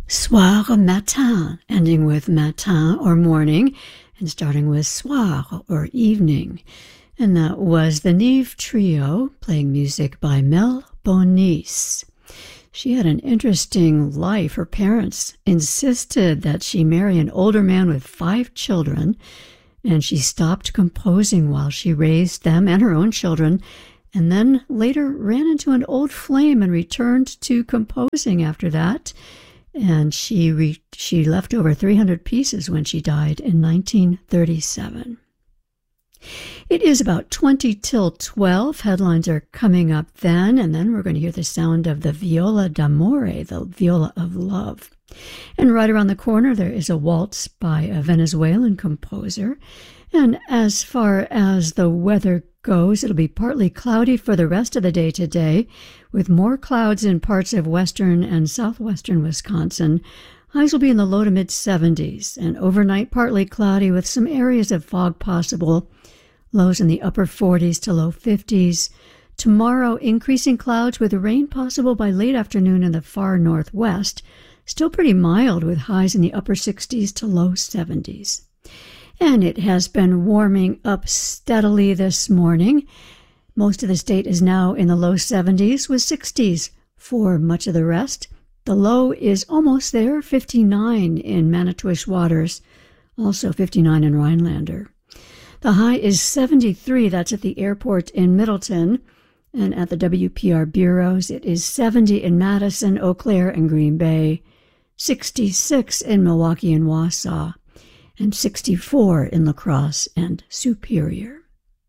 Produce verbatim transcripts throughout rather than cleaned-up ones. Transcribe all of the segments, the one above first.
Soir matin, ending with matin or morning, and starting with soir or evening. And that was the Neve Trio, playing music by Mel Bonis. She had an interesting life. Her parents insisted that she marry an older man with five children, and she stopped composing while she raised them and her own children, and then later ran into an old flame and returned to composing after that. And she re- she left over three hundred pieces when she died in nineteen thirty-seven. It is about twenty till twelve. Headlines are coming up then, and then we're going to hear the sound of the viola d'amore, the viola of love. And right around the corner, there is a waltz by a Venezuelan composer. And as far as the weather goes, it'll be partly cloudy for the rest of the day today, with more clouds in parts of western and southwestern Wisconsin. Highs will be in the low to mid seventies, and overnight partly cloudy with some areas of fog possible. Lows in the upper forties to low fifties. Tomorrow, increasing clouds with rain possible by late afternoon in the far northwest. Still pretty mild with highs in the upper sixties to low seventies. And it has been warming up steadily this morning. Most of the state is now in the low seventies with sixties for much of the rest. The low is almost there, fifty-nine in Manitowish Waters, also fifty-nine in Rhinelander. The high is seventy-three, that's at the airport in Middleton, and at the W P R bureaus it is seventy in Madison, Eau Claire, and Green Bay, sixty-six in Milwaukee and Wausau, and sixty-four in La Crosse and Superior.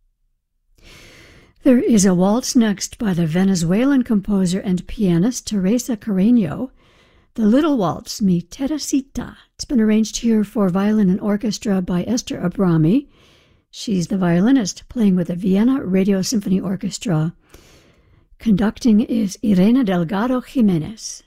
There is a waltz next by the Venezuelan composer and pianist Teresa Carreño, the Little Waltz, Mi Teresita. It's been arranged here for violin and orchestra by Esther Abrami. She's the violinist playing with the Vienna Radio Symphony Orchestra. Conducting is Irene Delgado Jimenez.